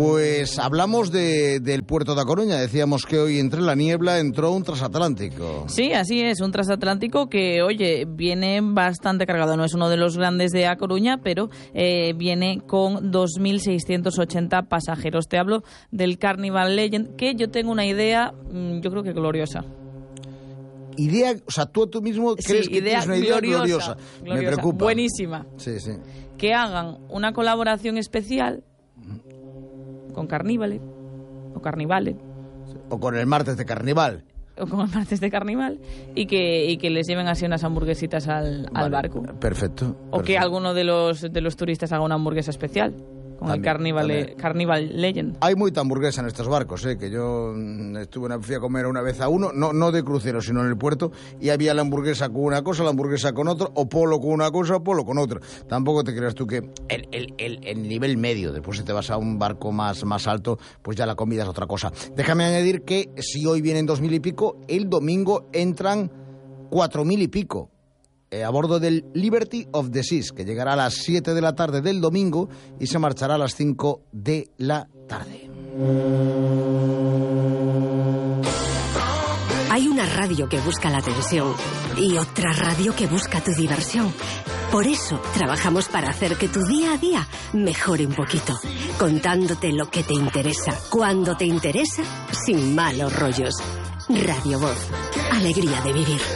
Pues hablamos del puerto de A Coruña. Decíamos que hoy entre la niebla entró un transatlántico. Sí, así es, un transatlántico que, oye, viene bastante cargado. No es uno de los grandes de A Coruña, pero viene con 2.680 pasajeros. Te hablo del Carnival Legend, que yo tengo una idea, yo creo que gloriosa. Idea, o sea, tú mismo crees que tienes una idea gloriosa. Me preocupa. Buenísima. Sí. Que hagan una colaboración especial con Carnívale o Carnivale. O con el martes de Carnival. O con el martes de Carnival y que les lleven así unas hamburguesitas al barco. Perfecto. O que alguno de los turistas haga una hamburguesa especial con también, el Carnival Legend. Hay mucha hamburguesa en estos barcos, que yo fui a comer una vez a uno, no de crucero, sino en el puerto, y había la hamburguesa con una cosa, la hamburguesa con otra, o polo con una cosa, o polo con otra. Tampoco te creas tú que el nivel medio, después si te vas a un barco más alto, pues ya la comida es otra cosa. Déjame añadir que si hoy vienen 2.000 y pico, el domingo entran 4.000 y pico. A bordo del Liberty of the Seas, que llegará a las 7 de la tarde del domingo y se marchará a las 5 de la tarde. Hay una radio que busca la atención y otra radio que busca tu diversión. Por eso trabajamos para hacer que tu día a día mejore un poquito, contándote lo que te interesa, cuando te interesa, sin malos rollos. Radio Voz, alegría de vivir.